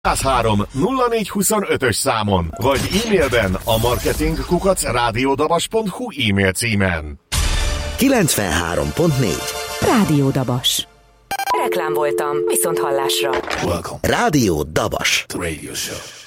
103 0425-ös számon, vagy e-mailben a marketing@radiodabas.hu e-mail címen. 93.4 Rádió Dabas. Reklám voltam, viszont hallásra. Rádió Dabas. Radio show.